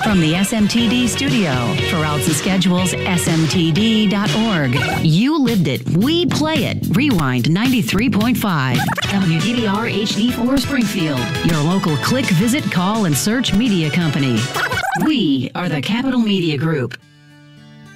From the SMTD studio, for outs and schedules, smtd.org. You lived it. We play it. Rewind 93.5. WDBR HD4 Springfield. Your local click, visit, call, and search media company. We are the Capital Media Group.